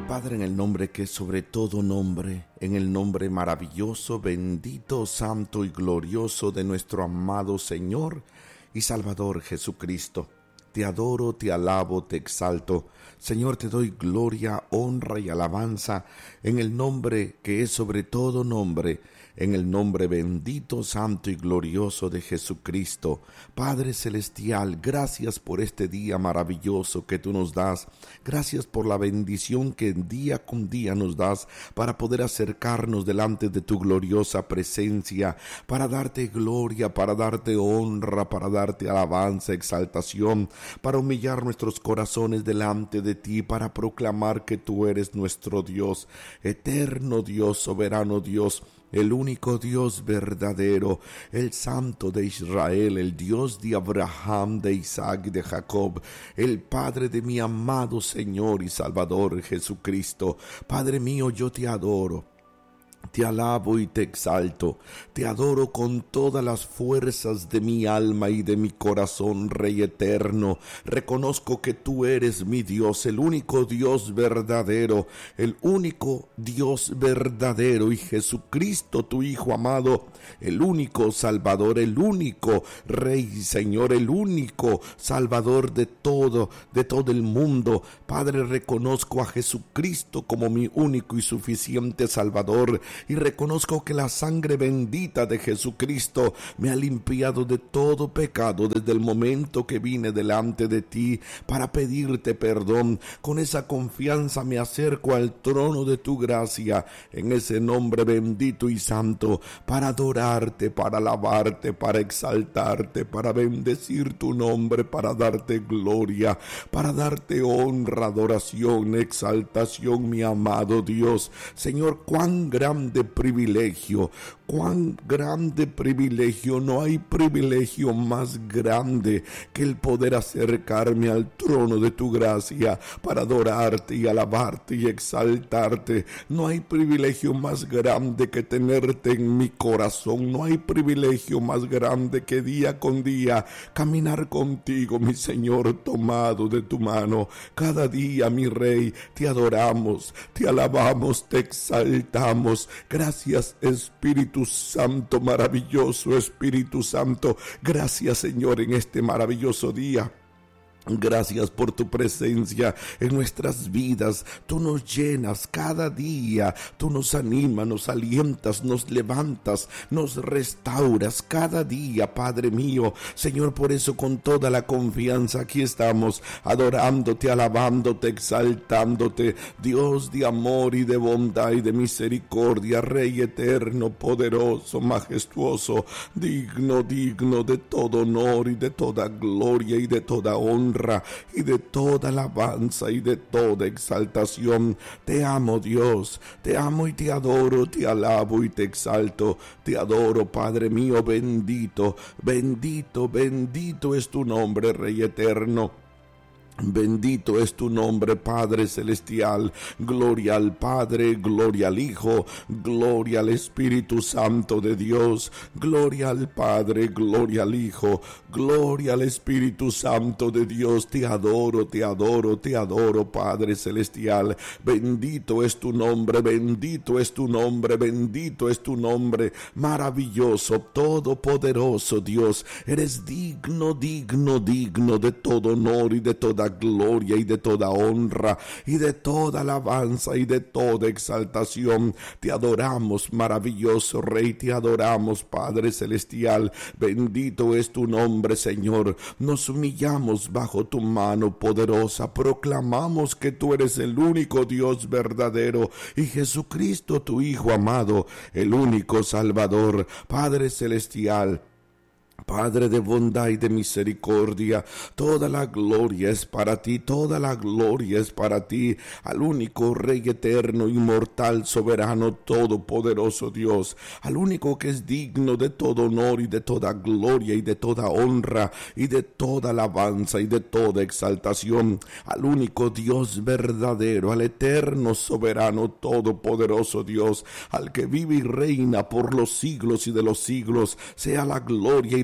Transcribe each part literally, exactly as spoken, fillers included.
Padre, en el nombre que es sobre todo nombre, en el nombre maravilloso, bendito, santo y glorioso de nuestro amado Señor y Salvador Jesucristo, te adoro, te alabo, te exalto. Señor, te doy gloria, honra y alabanza en el nombre que es sobre todo nombre, en el nombre bendito, santo y glorioso de Jesucristo. Padre celestial, gracias por este día maravilloso que tú nos das. Gracias por la bendición que día con día nos das para poder acercarnos delante de tu gloriosa presencia, para darte gloria, para darte honra, para darte alabanza, exaltación, para humillar nuestros corazones delante de ti, para proclamar que tú eres nuestro Dios, eterno Dios, soberano Dios, el único Dios verdadero, el Santo de Israel, el Dios de Abraham, de Isaac y de Jacob, el Padre de mi amado Señor y Salvador Jesucristo. Padre mío, yo te adoro. Te alabo y te exalto, te adoro con todas las fuerzas de mi alma y de mi corazón, Rey eterno. Reconozco que tú eres mi Dios, el único Dios verdadero, el único Dios verdadero, y Jesucristo, tu Hijo amado, el único Salvador, el único Rey y Señor, el único Salvador de todo, de todo el mundo. Padre, reconozco a Jesucristo como mi único y suficiente Salvador, y reconozco que la sangre bendita de Jesucristo me ha limpiado de todo pecado desde el momento que vine delante de ti para pedirte perdón. Con esa confianza me acerco al trono de tu gracia, en ese nombre bendito y santo, para adorarte, para alabarte, para exaltarte, para bendecir tu nombre, para darte gloria, para darte honra, adoración, exaltación, mi amado Dios. Señor, cuán grande de privilegio, cuán grande privilegio. No hay privilegio más grande que el poder acercarme al trono de tu gracia para adorarte y alabarte y exaltarte. No hay privilegio más grande que tenerte en mi corazón. No hay privilegio más grande que día con día caminar contigo, mi Señor, tomado de tu mano. Cada día, mi Rey, te adoramos, te alabamos, te exaltamos. Gracias, Espíritu Santo, maravilloso Espíritu Santo. Gracias, Señor, en este maravilloso día. Gracias por tu presencia en nuestras vidas. Tú nos llenas cada día, tú nos animas, nos alientas, nos levantas, nos restauras cada día, Padre mío. Señor, por eso con toda la confianza aquí estamos, adorándote, alabándote, exaltándote, Dios de amor y de bondad y de misericordia, Rey eterno, poderoso, majestuoso, digno, digno de todo honor y de toda gloria y de toda honra y de toda alabanza y de toda exaltación. Te amo, Dios, te amo y te adoro, te alabo y te exalto, te adoro, Padre mío, bendito, bendito, bendito es tu nombre, Rey eterno. Bendito es tu nombre, Padre celestial. Gloria al Padre, gloria al Hijo, gloria al Espíritu Santo de Dios. Gloria al Padre, gloria al Hijo, gloria al Espíritu Santo de Dios. Te adoro, te adoro, te adoro, Padre celestial. Bendito es tu nombre, bendito es tu nombre, bendito es tu nombre. Maravilloso, todopoderoso Dios. Eres digno, digno, digno de todo honor y de toda gloria y de toda honra y de toda alabanza y de toda exaltación. Te adoramos, maravilloso Rey, te adoramos, Padre celestial. Bendito es tu nombre, Señor. Nos humillamos bajo tu mano poderosa, proclamamos que tú eres el único Dios verdadero y Jesucristo, tu Hijo amado, el único Salvador. Padre celestial, Padre de bondad y de misericordia, toda la gloria es para ti, toda la gloria es para ti, al único Rey eterno, inmortal, soberano, todopoderoso Dios, al único que es digno de todo honor y de toda gloria y de toda honra y de toda alabanza y de toda exaltación, al único Dios verdadero, al eterno, soberano, todopoderoso Dios, al que vive y reina por los siglos y de los siglos. Sea la gloria y la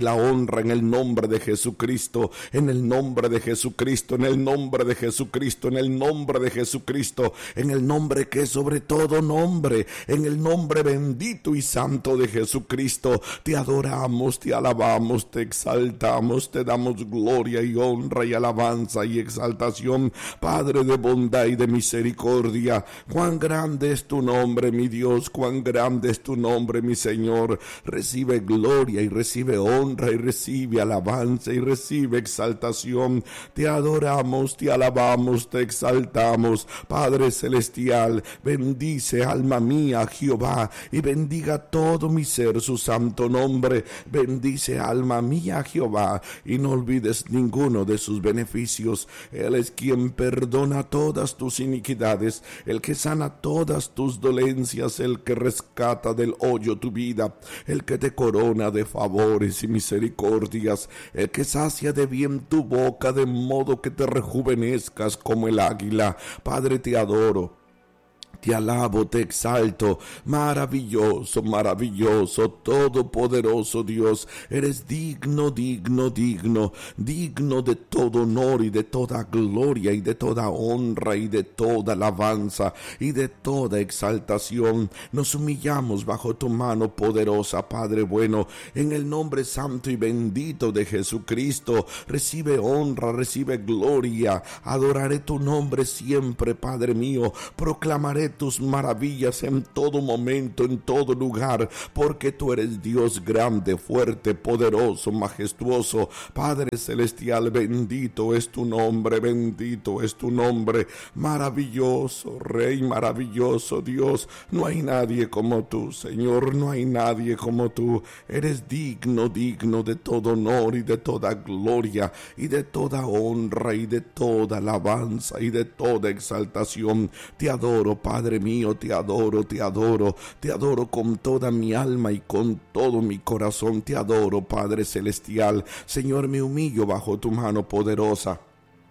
la honra en el nombre de Jesucristo, en el nombre de Jesucristo, en el nombre de Jesucristo, en el nombre de Jesucristo, en el nombre que es sobre todo nombre, en el nombre bendito y santo de Jesucristo. Te adoramos, te alabamos, te exaltamos, te damos gloria y honra y alabanza y exaltación, Padre de bondad y de misericordia. Cuán grande es tu nombre, mi Dios, cuán grande es tu nombre, mi Señor. Recibe gloria y recibe honra y recibe alabanza y recibe exaltación. Te adoramos, te alabamos, te exaltamos, Padre celestial. Bendice, alma mía, Jehová, y bendiga todo mi ser su santo nombre. Bendice, alma mía, Jehová, y no olvides ninguno de sus beneficios. Él es quien perdona todas tus iniquidades, el que sana todas tus dolencias, el que rescata del hoyo tu vida, el que te corona de favores y misericordias, el que sacia de bien tu boca, de modo que te rejuvenezcas como el águila. Padre, te adoro, te alabo, te exalto. Maravilloso, maravilloso, todopoderoso Dios. Eres digno, digno, digno, digno de todo honor y de toda gloria y de toda honra y de toda alabanza y de toda exaltación. Nos humillamos bajo tu mano poderosa, Padre bueno, en el nombre santo y bendito de Jesucristo. Recibe honra, recibe gloria. Adoraré tu nombre siempre, Padre mío. Proclamaré tus maravillas en todo momento, en todo lugar, porque tú eres Dios grande, fuerte, poderoso, majestuoso. Padre celestial, bendito es tu nombre, bendito es tu nombre, maravilloso, Rey maravilloso, Dios. No hay nadie como tú, Señor, no hay nadie como tú. Eres digno, digno de todo honor y de toda gloria y de toda honra y de toda alabanza y de toda exaltación. Te adoro, Padre mío, te adoro, te adoro, te adoro con toda mi alma y con todo mi corazón. Te adoro, Padre celestial. Señor, me humillo bajo tu mano poderosa.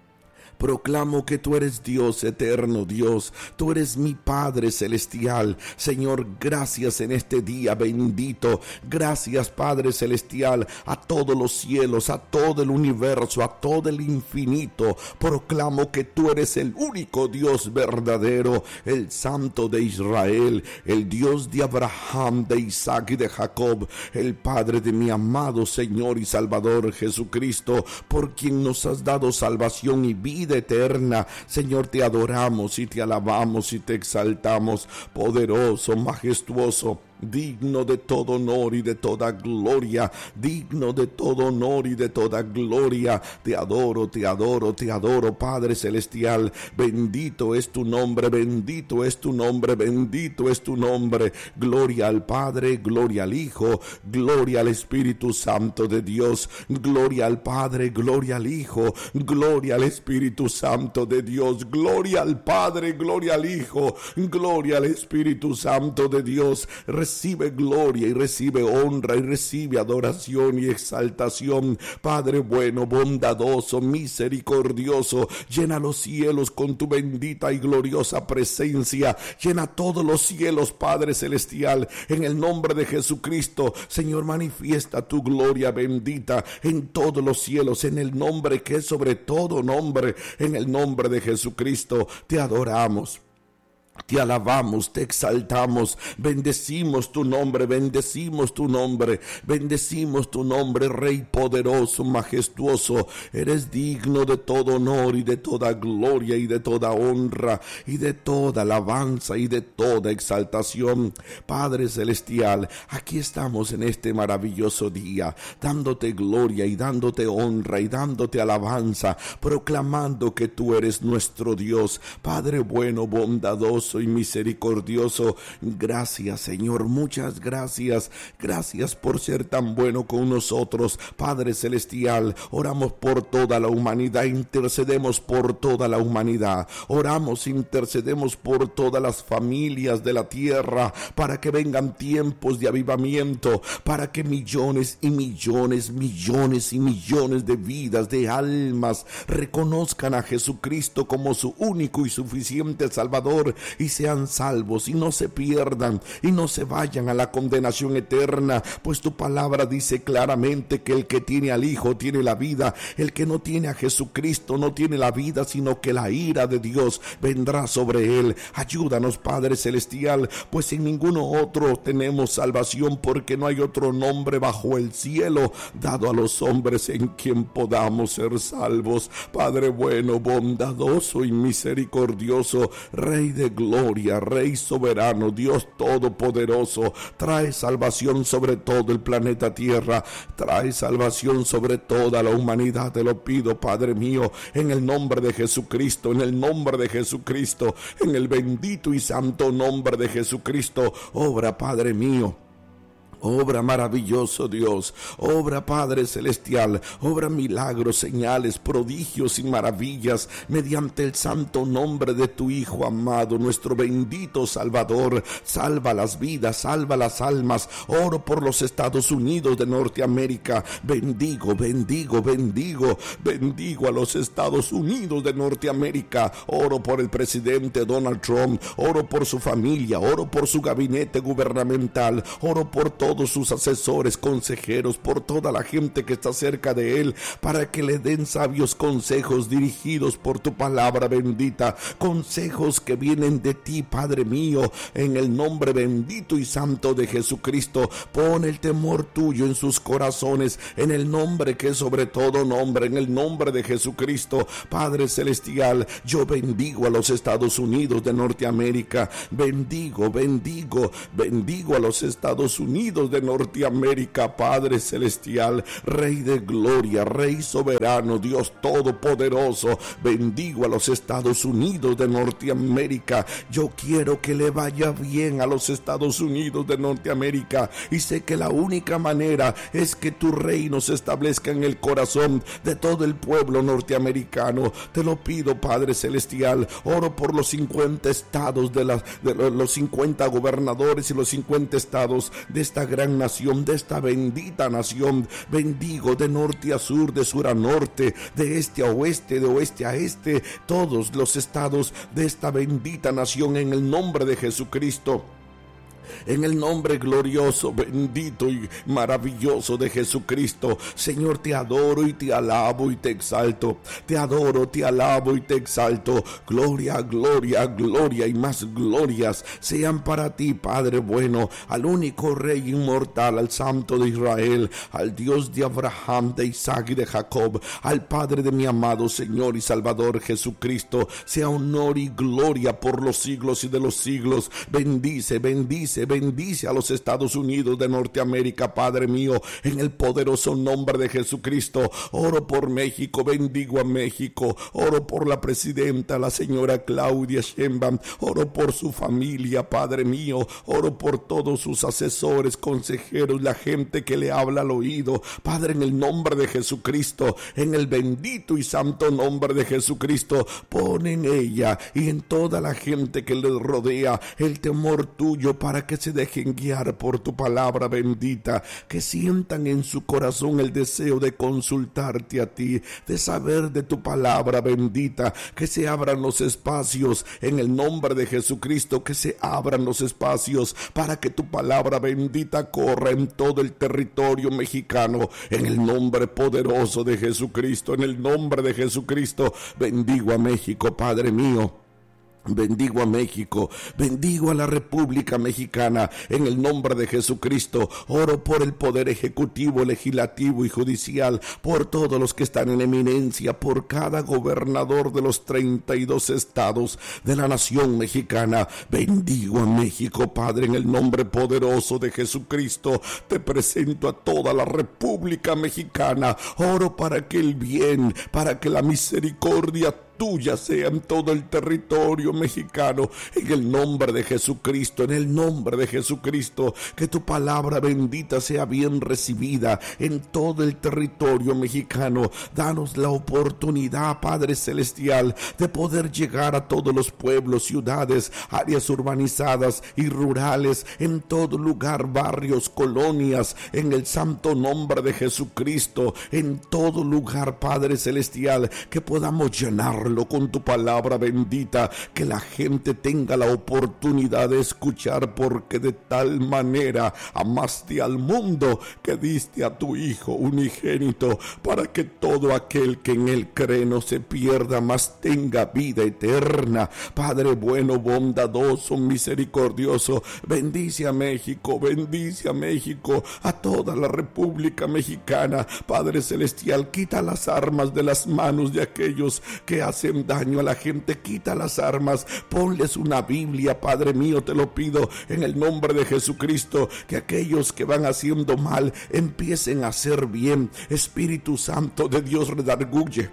Proclamo que tú eres Dios eterno, Dios. Tú eres mi Padre celestial. Señor, gracias en este día bendito. Gracias, Padre celestial, a todos los cielos, a todo el universo, a todo el infinito. Proclamo que tú eres el único Dios verdadero, el Santo de Israel, el Dios de Abraham, de Isaac y de Jacob, el Padre de mi amado Señor y Salvador Jesucristo, por quien nos has dado salvación y vida eterna. Señor, te adoramos y te alabamos y te exaltamos, poderoso, majestuoso, digno de todo honor y de toda gloria, digno de todo honor y de toda gloria. Te adoro, te adoro, te adoro, Padre celestial. Bendito es tu nombre, bendito es tu nombre, bendito es tu nombre. Gloria al Padre, gloria al Hijo, gloria al Espíritu Santo de Dios. Gloria al Padre, gloria al Hijo, gloria al Espíritu Santo de Dios. Gloria al Padre, gloria al Hijo, gloria al Espíritu Santo de Dios. Recibe gloria y recibe honra y recibe adoración y exaltación. Padre bueno, bondadoso, misericordioso, llena los cielos con tu bendita y gloriosa presencia. Llena todos los cielos, Padre celestial, en el nombre de Jesucristo. Señor, manifiesta tu gloria bendita en todos los cielos, en el nombre que es sobre todo nombre, en el nombre de Jesucristo. Te adoramos, te alabamos, te exaltamos, bendecimos tu nombre, bendecimos tu nombre, bendecimos tu nombre, Rey poderoso, majestuoso. Eres digno de todo honor y de toda gloria y de toda honra y de toda alabanza y de toda exaltación. Padre celestial, aquí estamos en este maravilloso día, dándote gloria y dándote honra y dándote alabanza, proclamando que tú eres nuestro Dios, Padre bueno, bondadoso y misericordioso. Gracias, Señor, muchas gracias. Gracias por ser tan bueno con nosotros, Padre celestial. Oramos por toda la humanidad, intercedemos por toda la humanidad. Oramos, intercedemos por todas las familias de la tierra, para que vengan tiempos de avivamiento, para que millones y millones, millones y millones de vidas, de almas, reconozcan a Jesucristo como su único y suficiente Salvador y y sean salvos y no se pierdan y no se vayan a la condenación eterna, pues tu palabra dice claramente que el que tiene al Hijo tiene la vida, el que no tiene a Jesucristo no tiene la vida, sino que la ira de Dios vendrá sobre él. Ayúdanos, Padre Celestial, pues en ninguno otro tenemos salvación, porque no hay otro nombre bajo el cielo dado a los hombres en quien podamos ser salvos. Padre bueno, bondadoso y misericordioso, Rey de gloria, Rey soberano, Dios todopoderoso, trae salvación sobre todo el planeta Tierra, trae salvación sobre toda la humanidad. Te lo pido, Padre mío, en el nombre de Jesucristo, en el nombre de Jesucristo, en el bendito y santo nombre de Jesucristo. Obra, Padre mío. Obra maravilloso Dios, obra Padre Celestial, obra milagros, señales, prodigios y maravillas mediante el santo nombre de tu Hijo amado, nuestro bendito Salvador. Salva las vidas, salva las almas. Oro por los Estados Unidos de Norteamérica. Bendigo, bendigo, bendigo, bendigo a los Estados Unidos de Norteamérica. Oro por el presidente Donald Trump, oro por su familia, oro por su gabinete gubernamental, oro por todo todos sus asesores, consejeros, por toda la gente que está cerca de él, para que le den sabios consejos dirigidos por tu palabra bendita, consejos que vienen de ti, Padre mío, en el nombre bendito y santo de Jesucristo. Pon el temor tuyo en sus corazones, en el nombre que es sobre todo nombre, en el nombre de Jesucristo. Padre Celestial, yo bendigo a los Estados Unidos de Norteamérica, bendigo, bendigo, bendigo a los Estados Unidos de Norteamérica, Padre Celestial, Rey de gloria, Rey soberano, Dios todopoderoso. Bendigo a los Estados Unidos de Norteamérica. Yo quiero que le vaya bien a los Estados Unidos de Norteamérica, y sé que la única manera es que tu reino se establezca en el corazón de todo el pueblo norteamericano. Te lo pido, Padre Celestial. Oro por los cincuenta estados de, la, de los cincuenta gobernadores y los cincuenta estados de esta gran nación, de esta bendita nación. Bendigo de norte a sur, de sur a norte, de este a oeste, de oeste a este, todos los estados de esta bendita nación, en el nombre de Jesucristo. En el nombre glorioso, bendito y maravilloso de Jesucristo. Señor, te adoro y te alabo y te exalto. Te adoro, te alabo y te exalto. Gloria, gloria, gloria y más glorias sean para ti, Padre bueno, al único Rey inmortal, al Santo de Israel, al Dios de Abraham, de Isaac y de Jacob, al Padre de mi amado Señor y Salvador Jesucristo. Sea honor y gloria por los siglos y de los siglos. Bendice, bendice, bendice a los Estados Unidos de Norteamérica, Padre mío, en el poderoso nombre de Jesucristo. Oro por México, bendigo a México. Oro por la presidenta, la señora Claudia Sheinbaum. Oro por su familia, Padre mío. Oro por todos sus asesores, consejeros, la gente que le habla al oído. Padre, en el nombre de Jesucristo, en el bendito y santo nombre de Jesucristo, pon en ella y en toda la gente que le rodea el temor tuyo, para que se dejen guiar por tu palabra bendita, que sientan en su corazón el deseo de consultarte a ti, de saber de tu palabra bendita, que se abran los espacios en el nombre de Jesucristo, que se abran los espacios para que tu palabra bendita corra en todo el territorio mexicano, en el nombre poderoso de Jesucristo, en el nombre de Jesucristo. Bendigo a México, Padre mío. Bendigo a México, bendigo a la República Mexicana, en el nombre de Jesucristo. Oro por el poder ejecutivo, legislativo y judicial, por todos los que están en eminencia, por cada gobernador de los treinta y dos estados de la nación mexicana. Bendigo a México, Padre, en el nombre poderoso de Jesucristo. Te presento a toda la República Mexicana. Oro para que el bien, para que la misericordia tuya sea en todo el territorio mexicano, en el nombre de Jesucristo, en el nombre de Jesucristo. Que tu palabra bendita sea bien recibida en todo el territorio mexicano. Danos la oportunidad, Padre Celestial, de poder llegar a todos los pueblos, ciudades, áreas urbanizadas y rurales, en todo lugar, barrios, colonias, en el santo nombre de Jesucristo, en todo lugar, Padre Celestial, que podamos llenar edificarlo con tu palabra bendita, que la gente tenga la oportunidad de escuchar, porque de tal manera amaste al mundo que diste a tu Hijo unigénito, para que todo aquel que en él cree no se pierda, mas tenga vida eterna. Padre bueno, bondadoso, misericordioso, bendice a México, bendice a México, a toda la República Mexicana. Padre celestial, quita las armas de las manos de aquellos que hacen daño a la gente, quita las armas, ponles una Biblia, Padre mío, te lo pido en el nombre de Jesucristo, que aquellos que van haciendo mal empiecen a hacer bien. Espíritu Santo de Dios, redarguye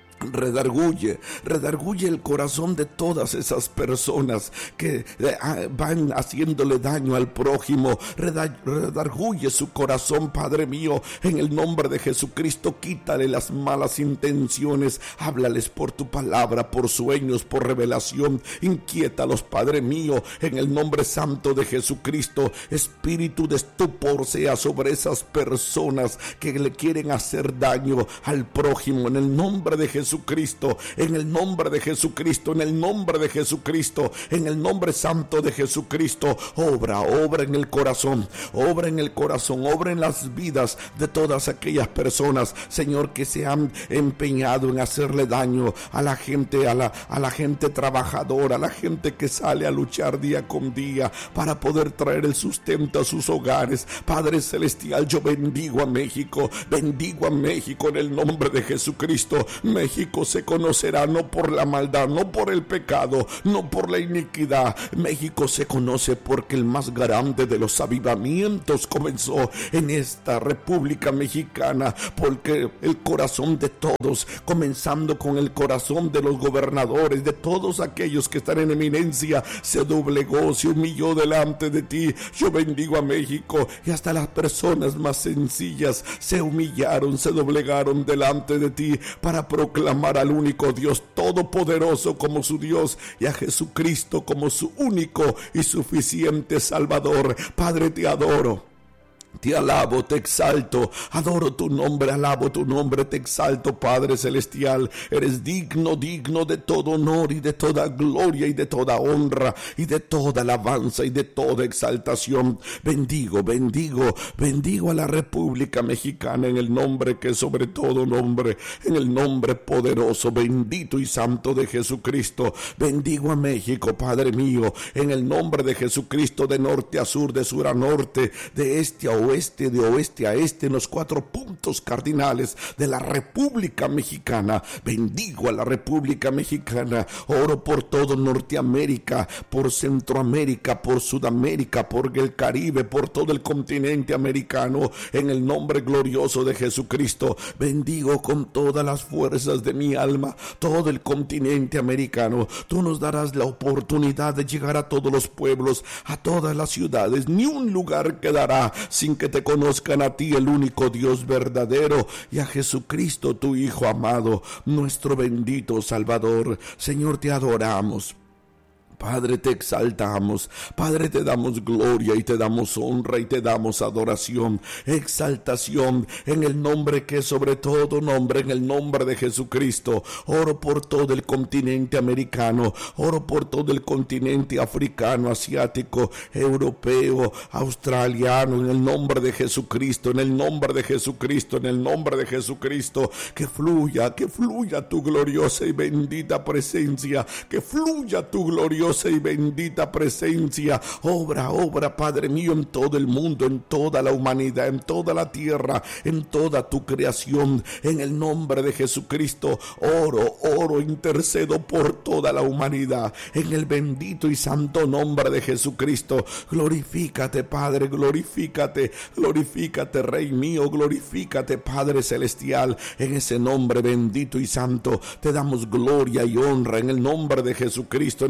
Redarguye, redarguye el corazón de todas esas personas que eh, van haciéndole daño al prójimo. Redarguye su corazón, Padre mío, en el nombre de Jesucristo. Quítale las malas intenciones, háblales por tu palabra, por sueños, por revelación. Inquiétalos, Padre mío, en el nombre santo de Jesucristo. Espíritu de estupor sea sobre esas personas que le quieren hacer daño al prójimo, en el nombre de Jesucristo. Jesucristo, en el nombre de Jesucristo, en el nombre de Jesucristo, en el nombre santo de Jesucristo. Obra, obra en el corazón, obra en el corazón, obra en las vidas de todas aquellas personas, Señor, que se han empeñado en hacerle daño a la gente, a la, a la gente trabajadora, a la gente que sale a luchar día con día para poder traer el sustento a sus hogares. Padre celestial, yo bendigo a México, bendigo a México en el nombre de Jesucristo. México se conocerá no por la maldad, no por el pecado, no por la iniquidad. México se conoce porque el más grande de los avivamientos comenzó en esta República Mexicana, porque el corazón de todos, comenzando con el corazón de los gobernadores, de todos aquellos que están en eminencia, se doblegó, se humilló delante de ti. Yo bendigo a México, y hasta las personas más sencillas se humillaron, se doblegaron delante de ti para proclamar al único Dios todopoderoso como su Dios, y a Jesucristo como su único y suficiente Salvador. Padre, te adoro, te alabo, te exalto, adoro tu nombre, alabo tu nombre, te exalto, Padre celestial. Eres digno, digno de todo honor y de toda gloria y de toda honra y de toda alabanza y de toda exaltación. Bendigo, bendigo, bendigo a la República Mexicana en el nombre que es sobre todo nombre, en el nombre poderoso, bendito y santo de Jesucristo. Bendigo a México, Padre mío, en el nombre de Jesucristo, de norte a sur, de sur a norte, de este a oeste, oeste, de oeste a este, en los cuatro puntos cardinales de la República Mexicana. Bendigo a la República Mexicana. Oro por todo Norteamérica, por Centroamérica, por Sudamérica, por el Caribe, por todo el continente americano, en el nombre glorioso de Jesucristo. Bendigo con todas las fuerzas de mi alma todo el continente americano. Tú nos darás la oportunidad de llegar a todos los pueblos, a todas las ciudades. Ni un lugar quedará sin que te conozcan a ti, el único Dios verdadero, y a Jesucristo, tu Hijo amado, nuestro bendito Salvador. Señor, te adoramos. Padre, te exaltamos, Padre, te damos gloria y te damos honra y te damos adoración, exaltación, en el nombre que es sobre todo nombre, en el nombre de Jesucristo. Oro por todo el continente americano, oro por todo el continente africano, asiático, europeo, australiano, en el nombre de Jesucristo, en el nombre de Jesucristo, en el nombre de Jesucristo. Que fluya, que fluya tu gloriosa y bendita presencia, que fluya tu gloriosa y bendita presencia. Obra, obra, Padre mío, en todo el mundo, en toda la humanidad, en toda la tierra, en toda tu creación, en el nombre de Jesucristo. Oro, oro, intercedo por toda la humanidad, en el bendito y santo nombre de Jesucristo. Glorifícate, Padre, glorifícate, glorifícate, Rey mío, glorifícate, Padre celestial, en ese nombre bendito y santo. Te damos gloria y honra en el nombre de Jesucristo, en el nombre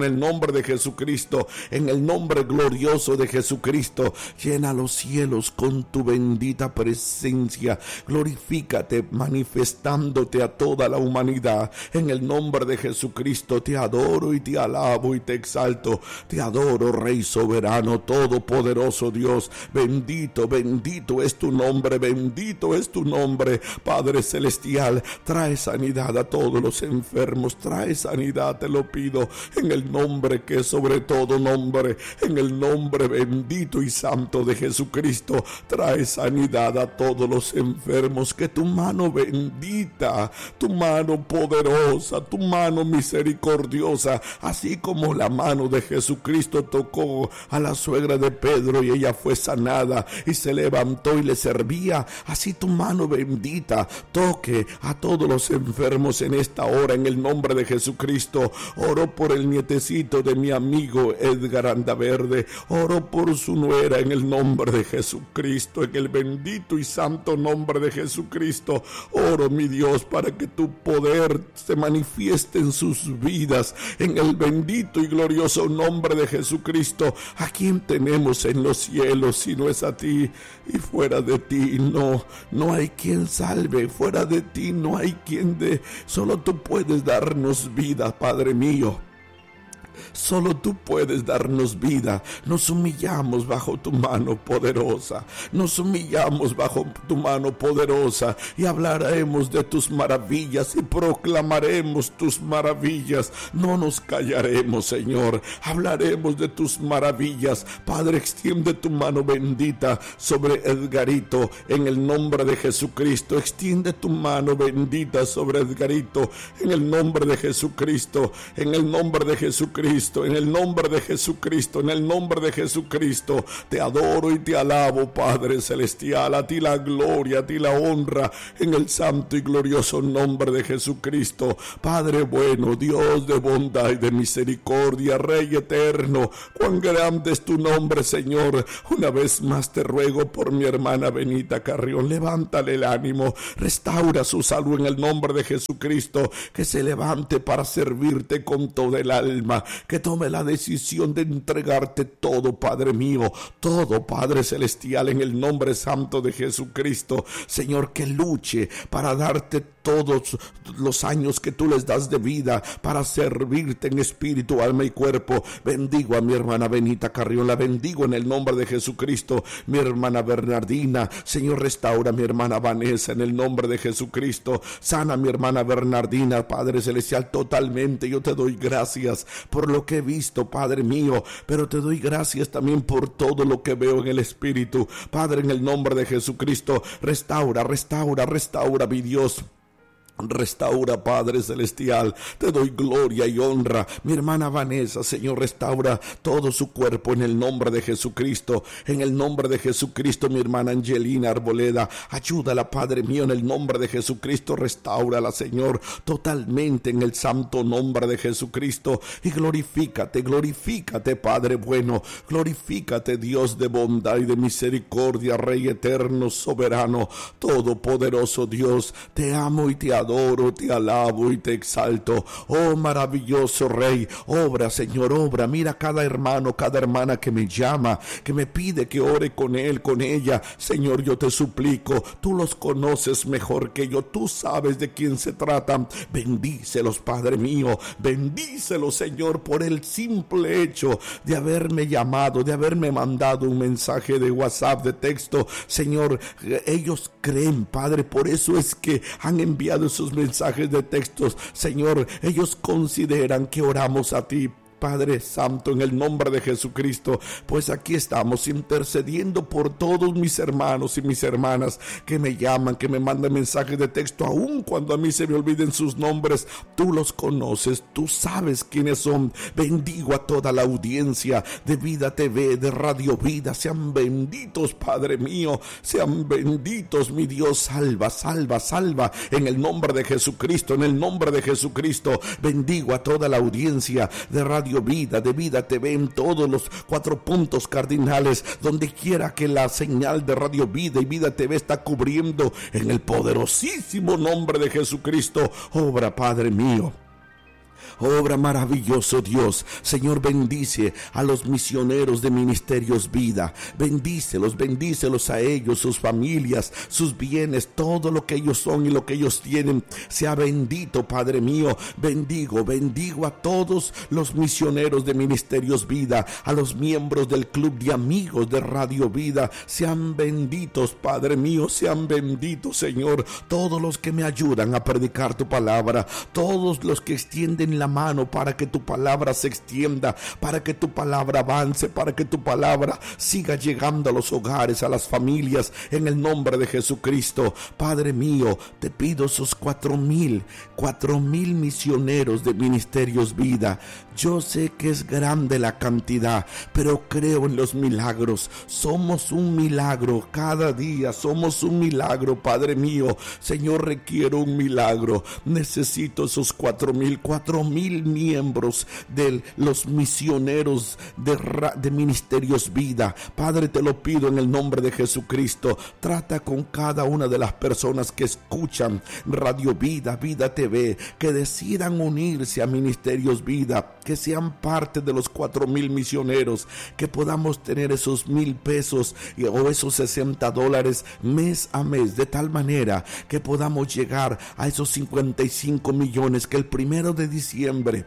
nombre de Jesucristo, en el nombre glorioso de Jesucristo. Llena los cielos con tu bendita presencia. Glorifícate manifestándote a toda la humanidad. En el nombre de Jesucristo te adoro y te alabo y te exalto. Te adoro, Rey soberano, todopoderoso Dios. Bendito, bendito es tu nombre, bendito es tu nombre, Padre celestial. Trae sanidad a todos los enfermos, trae sanidad, te lo pido, en el nombre que es sobre todo nombre, en el nombre bendito y santo de Jesucristo. Trae sanidad a todos los enfermos, que tu mano bendita, tu mano poderosa, tu mano misericordiosa, así como la mano de Jesucristo tocó a la suegra de Pedro y ella fue sanada y se levantó y le servía, así tu mano bendita toque a todos los enfermos en esta hora, en el nombre de Jesucristo. Oro por el nietecito de mi amigo Edgar Andaverde, oro por su nuera en el nombre de Jesucristo, en el bendito y santo nombre de Jesucristo. Oro, mi Dios, para que tu poder se manifieste en sus vidas, en el bendito y glorioso nombre de Jesucristo. ¿A quién tenemos en los cielos si no es a ti? Y fuera de ti no, no hay quien salve, fuera de ti no hay quien dé. Solo tú puedes darnos vida, Padre mío. Solo tú puedes darnos vida. Nos humillamos bajo tu mano poderosa. Nos humillamos bajo tu mano poderosa y hablaremos de tus maravillas y proclamaremos tus maravillas. No nos callaremos, Señor. Hablaremos de tus maravillas. Padre, extiende tu mano bendita sobre Edgarito en el nombre de Jesucristo. Extiende tu mano bendita sobre Edgarito en el nombre de Jesucristo. En el nombre de Jesucristo. En el nombre de Jesucristo, en el nombre de Jesucristo, te adoro y te alabo, Padre celestial. A ti la gloria, a ti la honra, en el santo y glorioso nombre de Jesucristo. Padre bueno, Dios de bondad y de misericordia, Rey eterno, cuán grande es tu nombre, Señor. Una vez más te ruego por mi hermana Benita Carrión, levántale el ánimo, restaura su salud en el nombre de Jesucristo, que se levante para servirte con todo el alma, que tome la decisión de entregarte todo, Padre mío, todo, Padre celestial, en el nombre santo de Jesucristo. Señor, que luche para darte todos los años que tú les das de vida, para servirte en espíritu, alma y cuerpo. Bendigo a mi hermana Benita Carrión, la bendigo en el nombre de Jesucristo. Mi hermana Bernardina, Señor, restaura a mi hermana Vanessa en el nombre de Jesucristo. Sana a mi hermana Bernardina, Padre celestial, totalmente. Yo te doy gracias por lo que he visto, Padre mío, pero te doy gracias también por todo lo que veo en el espíritu. Padre, en el nombre de Jesucristo, restaura, restaura, restaura, mi Dios. Restaura, Padre celestial, te doy gloria y honra. Mi hermana Vanessa, Señor, restaura todo su cuerpo en el nombre de Jesucristo. En el nombre de Jesucristo, mi hermana Angelina Arboleda, ayúdala, Padre mío, en el nombre de Jesucristo. Restáurala, Señor, totalmente en el santo nombre de Jesucristo. Y glorifícate, glorifícate, Padre bueno, glorifícate, Dios de bondad y de misericordia, Rey eterno, soberano, todopoderoso Dios. Te amo y te adoro. Adoro, te alabo y te exalto. Oh maravilloso Rey, obra, Señor, obra. Mira cada hermano, cada hermana que me llama, que me pide que ore con él, con ella. Señor, yo te suplico, tú los conoces mejor que yo, tú sabes de quién se trata. Bendícelos, Padre mío, bendícelos, Señor, por el simple hecho de haberme llamado, de haberme mandado un mensaje de WhatsApp, de texto. Señor, ellos creen, Padre, por eso es que han enviado sus mensajes de textos. Señor, ellos consideran que oramos a ti, Padre Santo, en el nombre de Jesucristo. Pues aquí estamos intercediendo por todos mis hermanos y mis hermanas que me llaman, que me mandan mensajes de texto, aun cuando a mí se me olviden sus nombres. Tú los conoces, tú sabes quiénes son. Bendigo a toda la audiencia de Vida T V, de Radio Vida. Sean benditos, Padre mío, sean benditos, mi Dios. Salva, salva, salva en el nombre de Jesucristo, en el nombre de Jesucristo. Bendigo a toda la audiencia de Radio Vida, de Vida T V, en todos los cuatro puntos cardinales, donde quiera que la señal de Radio Vida y Vida T V está cubriendo, en el poderosísimo nombre de Jesucristo. Obra, Padre mío. Obra maravilloso Dios. Señor, bendice a los misioneros de Ministerios Vida. Bendícelos, bendícelos a ellos, sus familias, sus bienes, todo lo que ellos son y lo que ellos tienen. Sea bendito, Padre mío. Bendigo, bendigo a todos los misioneros de Ministerios Vida, a los miembros del Club de Amigos de Radio Vida. Sean benditos, Padre mío, sean benditos, Señor. Todos los que me ayudan a predicar tu palabra, todos los que extienden la mano para que tu palabra se extienda, para que tu palabra avance, para que tu palabra siga llegando a los hogares, a las familias, en el nombre de Jesucristo. Padre mío, te pido esos cuatro mil, cuatro mil misioneros de Ministerios Vida. Yo sé que es grande la cantidad, pero creo en los milagros. Somos un milagro cada día, somos un milagro, Padre mío. Señor, requiero un milagro. Necesito esos cuatro mil, cuatro mil miembros de los misioneros de, de Ministerios Vida. Padre, te lo pido en el nombre de Jesucristo. Trata con cada una de las personas que escuchan Radio Vida, Vida T V, que decidan unirse a Ministerios Vida, que sean parte de los cuatro mil misioneros, que podamos tener esos mil pesos o esos sesenta dólares mes a mes, de tal manera que podamos llegar a esos cincuenta y cinco millones, que el primero de diciembre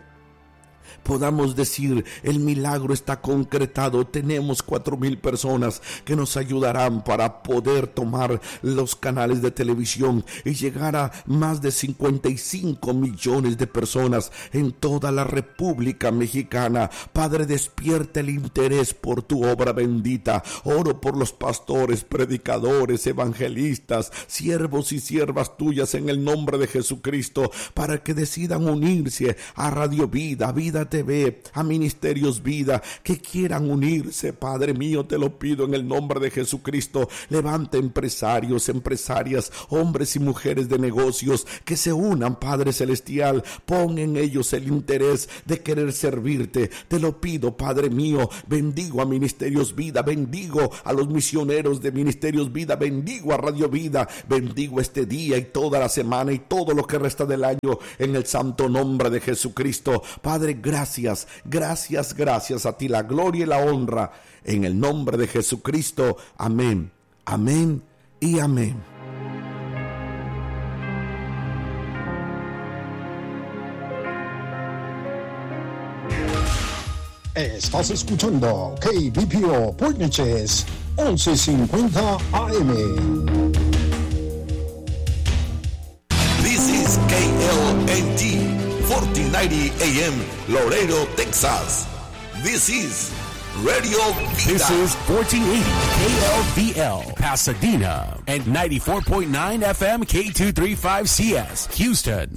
podamos decir: el milagro está concretado. Tenemos cuatro mil personas que nos ayudarán para poder tomar los canales de televisión y llegar a más de cincuenta y cinco millones de personas en toda la República Mexicana. Padre, despierta el interés por tu obra bendita. Oro por los pastores, predicadores, evangelistas, siervos y siervas tuyas en el nombre de Jesucristo, para que decidan unirse a Radio Vida, Vida T V, a Ministerios Vida, que quieran unirse. Padre mío, te lo pido en el nombre de Jesucristo. Levanta empresarios, empresarias, hombres y mujeres de negocios que se unan, Padre Celestial. Pon en ellos el interés de querer servirte. Te lo pido, Padre mío. Bendigo a Ministerios Vida, bendigo a los misioneros de Ministerios Vida, bendigo a Radio Vida, bendigo este día y toda la semana y todo lo que resta del año en el santo nombre de Jesucristo. Padre, gracias, gracias, gracias a ti, la gloria y la honra, en el nombre de Jesucristo. Amén, amén y amén. Estás escuchando K B P O Port Neches once cincuenta A M. This is K L N T fourteen ninety A M, Laredo, Texas. This is Radio Vida. This is fourteen eighty K L V L, Pasadena, and ninety-four point nine F M K two thirty-five C S, Houston.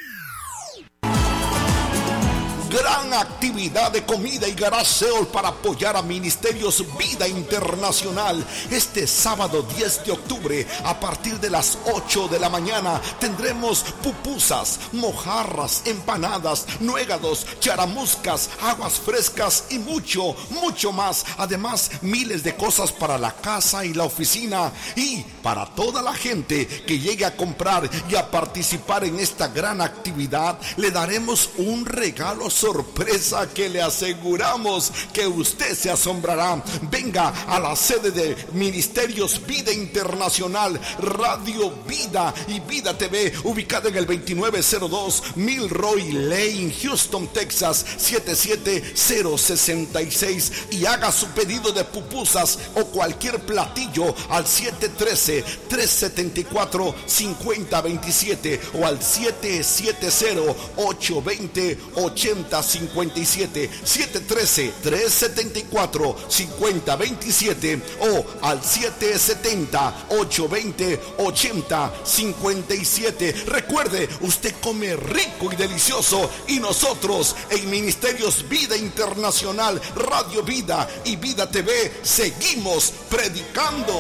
Gran actividad de comida y garage sale para apoyar a Ministerios Vida Internacional. Este sábado diez de octubre, a partir de las ocho de la mañana, tendremos pupusas, mojarras, empanadas, nuegados, charamuscas, aguas frescas y mucho, mucho más. Además, miles de cosas para la casa y la oficina. Y para toda la gente que llegue a comprar y a participar en esta gran actividad, le daremos un regalo sorpresa que le aseguramos que usted se asombrará. Venga a la sede de Ministerios Vida Internacional, Radio Vida y Vida T V, ubicada en el veintinueve cero dos Milroy Lane, Houston, Texas, siete siete cero seis seis, y haga su pedido de pupusas o cualquier platillo al siete uno tres, tres siete cuatro, cinco cero dos siete o al siete siete cero, ocho dos cero, ocho cero cinco siete, siete uno tres, tres siete cuatro, cinco cero dos siete o al siete siete cero, ocho dos cero, ocho cero cinco siete. Recuerde, usted come rico y delicioso, y nosotros en Ministerios Vida Internacional, Radio Vida y Vida T V seguimos predicando.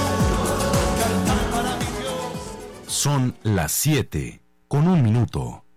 Son las siete con un minuto.